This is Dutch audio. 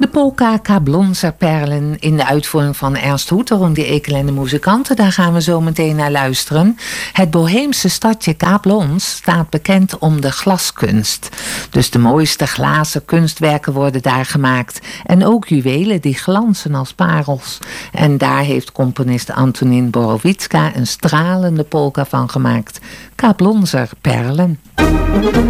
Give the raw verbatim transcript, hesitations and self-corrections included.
De polka Kaplonzer Perlen in de uitvoering van Ernst Hoeter, die Ekel en de muzikanten. Daar gaan we zo meteen naar luisteren. Het Boheemse stadje Kaplons staat bekend om de glaskunst. Dus de mooiste glazen kunstwerken worden daar gemaakt. En ook juwelen die glanzen als parels. En daar heeft componist Antonin Borowitska een stralende polka van gemaakt. Kaplonzer Perlen.